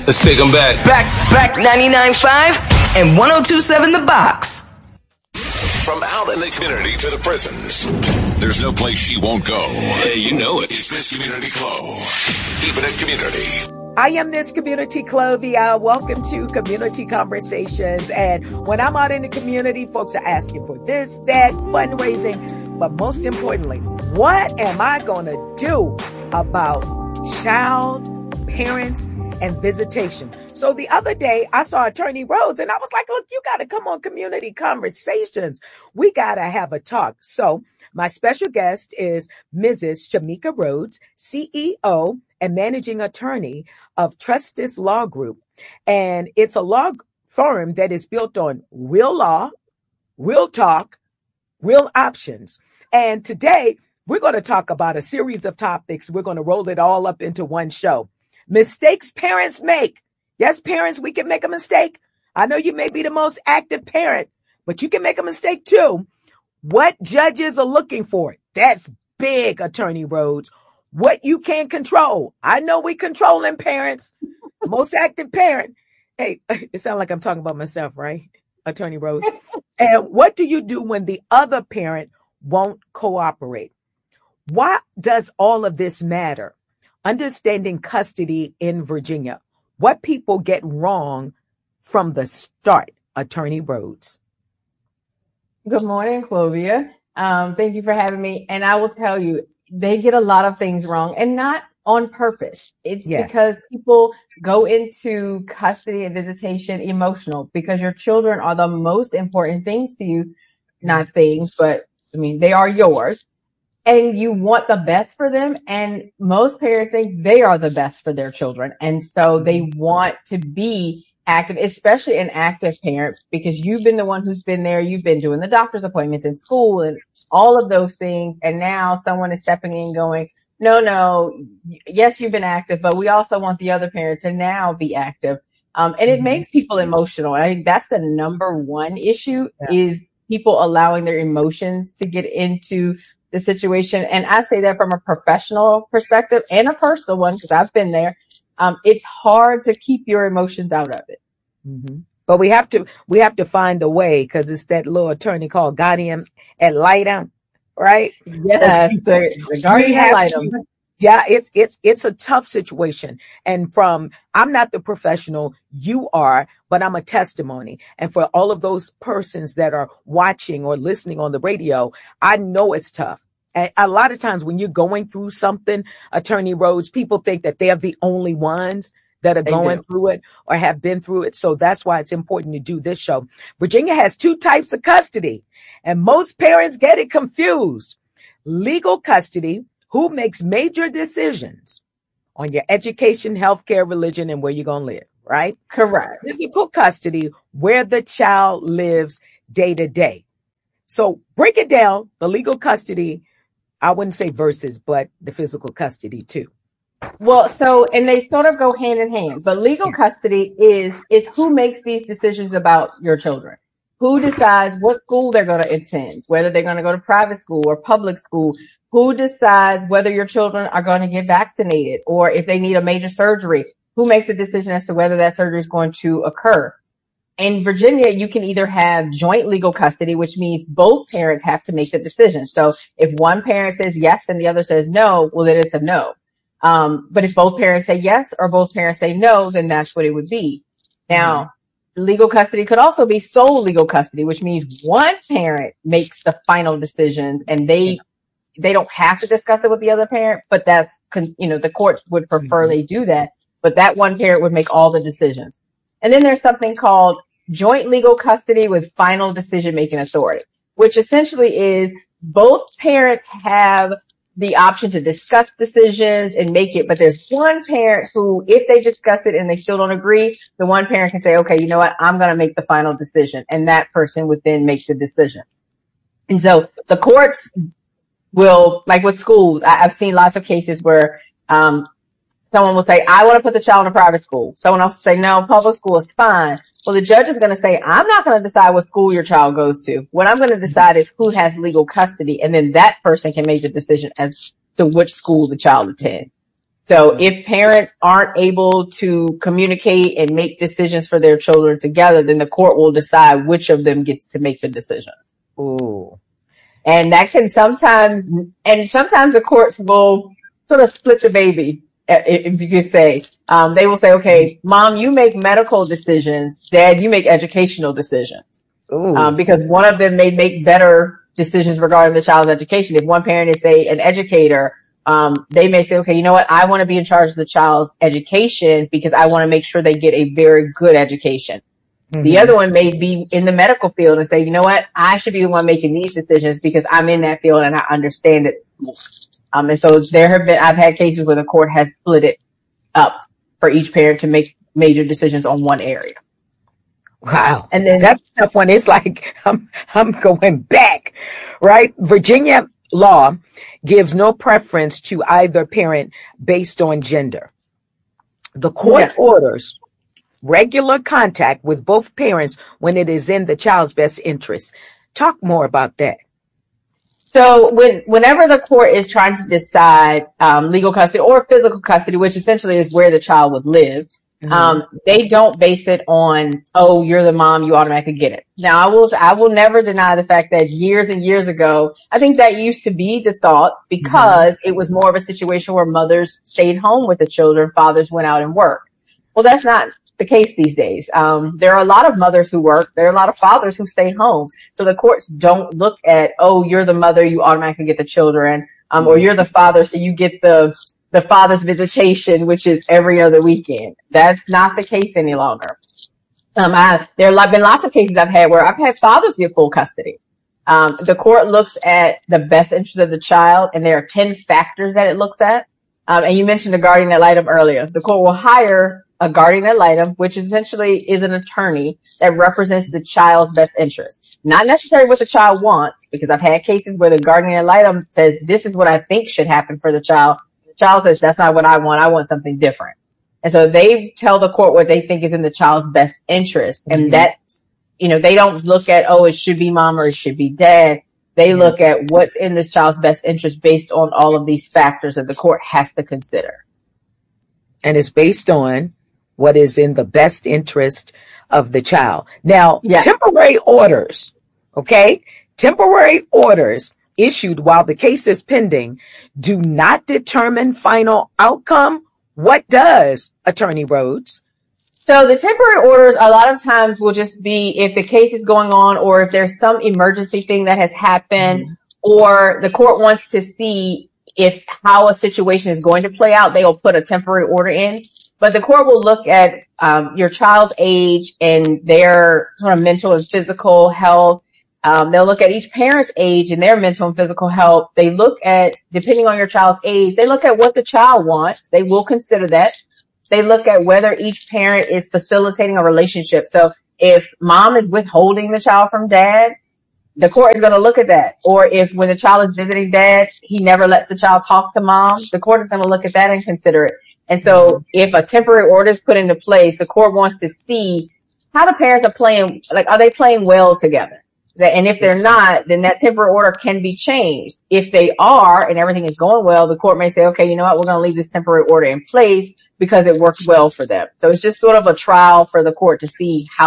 Let's take them back. Back 99.5 and 102.7 The Box. From out in the community to the prisons, there's no place she won't go. Hey, you know it. It's Miss Community Chloe. Keeping it community. I am Miss Community Clovia. Welcome to Community Conversations. And when I'm out in the community, folks are asking for this, that, fundraising. But most importantly, what am I going to do about child, parents, and visitation? So the other day I saw Attorney Rhodes and I was like, look, you got to come on Community Conversations. We got to have a talk. So my special guest is Mrs. Shamika Rhodes, CEO and managing attorney of Trustis Law Group. And it's a law firm that is built on real law, real talk, real options. And today we're going to talk about a series of topics. We're going to roll it all up into one show. Mistakes parents make. Yes, parents, we can make a mistake. I know you may be the most active parent, but you can make a mistake too. What judges are looking for? That's big, Attorney Rhodes. What you can't control. I know we controlling parents. Most active parent. Hey, it sounds like I'm talking about myself, right? Attorney Rhodes. And what do you do when the other parent won't cooperate? Why does all of this matter? Understanding custody in Virginia. What people get wrong from the start, Attorney Rhodes. Good morning, Clovia. Thank you for having me. And I will tell you, they get a lot of things wrong and not on purpose. It's because people go into custody and visitation emotional because your children are the most important things to you. Not things, but I mean, they are yours. And you want the best for them. And most parents think they are the best for their children. And so they want to be active, especially an active parent, because you've been the one who's been there. You've been doing the doctor's appointments in school and all of those things. And now someone is stepping in going, no, yes, you've been active, but we also want the other parent to now be active. And it makes people emotional. I think that's the number one issue is people allowing their emotions to get into the situation. And I say that from a professional perspective and a personal one, because I've been there. It's hard to keep your emotions out of it. Mm-hmm. But we have to find a way, because it's that little attorney called guardian ad litem, right? Yes, the guardian ad litem. Yeah, it's a tough situation. And I'm not the professional, you are, but I'm a testimony. And for all of those persons that are watching or listening on the radio, I know it's tough. And a lot of times when you're going through something, Attorney Rhodes, people think that they're the only ones that are going through it or have been through it. So that's why it's important to do this show. Virginia has two types of custody, and most parents get it confused. Legal custody, who makes major decisions on your education, healthcare, religion, and where you're going to live, right? Correct. Physical custody, where the child lives day to day. So break it down, the legal custody, I wouldn't say versus, but the physical custody too. Well, and they sort of go hand in hand, but legal custody is who makes these decisions about your children. Who decides what school they're going to attend, whether they're going to go to private school or public school. Who decides whether your children are going to get vaccinated or if they need a major surgery? Who makes a decision as to whether that surgery is going to occur? In Virginia, you can either have joint legal custody, which means both parents have to make the decision. So if one parent says yes and the other says no, well, then it's a no. But if both parents say yes or both parents say no, then that's what it would be. Now, legal custody could also be sole legal custody, which means one parent makes the final decisions and they don't have to discuss it with the other parent, but that's, the courts would prefer they do that, but that one parent would make all the decisions. And then there's something called joint legal custody with final decision-making authority, which essentially is both parents have the option to discuss decisions and make it, but there's one parent who, if they discuss it and they still don't agree, the one parent can say, okay, you know what, I'm going to make the final decision. And that person would then make the decision. And so the courts will, like with schools, I've seen lots of cases where, someone will say, I want to put the child in a private school. Someone else will say, no, public school is fine. Well, the judge is going to say, I'm not going to decide what school your child goes to. What I'm going to decide is who has legal custody. And then that person can make the decision as to which school the child attends. So if parents aren't able to communicate and make decisions for their children together, then the court will decide which of them gets to make the decision. Ooh. And that can sometimes the courts will sort of split the baby, if you could say. They will say, okay, mom, you make medical decisions. Dad, you make educational decisions. Because one of them may make better decisions regarding the child's education. If one parent is, say, an educator, they may say, okay, you know what? I want to be in charge of the child's education because I want to make sure they get a very good education. Mm-hmm. The other one may be in the medical field and say, you know what? I should be the one making these decisions because I'm in that field and I understand it more. And so I've had cases where the court has split it up for each parent to make major decisions on one area. Wow. And then that's a tough one. It's like, I'm going back, right? Virginia law gives no preference to either parent based on gender. The court orders regular contact with both parents when it is in the child's best interest. Talk more about that. So whenever the court is trying to decide legal custody or physical custody, which essentially is where the child would live, they don't base it on, oh, you're the mom, you automatically get it. Now, I will never deny the fact that years and years ago, I think that used to be the thought because it was more of a situation where mothers stayed home with the children, fathers went out and worked. Well, that's not the case these days. There are a lot of mothers who work. There are a lot of fathers who stay home. So the courts don't look at, oh, you're the mother, you automatically get the children, or you're the father, so you get the father's visitation, which is every other weekend. That's not the case any longer. There have been lots of cases I've had where I've had fathers get full custody. The court looks at the best interest of the child, and there are 10 factors that it looks at. And you mentioned a guardian ad litem earlier. The court will hire a guardian ad litem, which essentially is an attorney that represents the child's best interest. Not necessarily what the child wants, because I've had cases where the guardian ad litem says, this is what I think should happen for the child. The child says, that's not what I want. I want something different. And so they tell the court what they think is in the child's best interest. And that's, they don't look at, oh, it should be mom or it should be dad. They look at what's in this child's best interest based on all of these factors that the court has to consider. And it's based on what is in the best interest of the child. Now, temporary orders, okay? Temporary orders issued while the case is pending do not determine final outcome. What does, Attorney Rhodes? So the temporary orders a lot of times will just be if the case is going on or if there's some emergency thing that has happened or the court wants to see if how a situation is going to play out, they will put a temporary order in. But the court will look at your child's age and their sort of mental and physical health. They'll look at each parent's age and their mental and physical health. They look at, depending on your child's age, they look at what the child wants. They will consider that. They look at whether each parent is facilitating a relationship. So if mom is withholding the child from dad, the court is going to look at that. Or if when the child is visiting dad, he never lets the child talk to mom, the court is going to look at that and consider it. And so if a temporary order is put into place, the court wants to see how the parents are playing, like, are they playing well together? And if they're not, then that temporary order can be changed. If they are and everything is going well, the court may say, okay, you know what, we're going to leave this temporary order in place because it works well for them. So it's just sort of a trial for the court to see how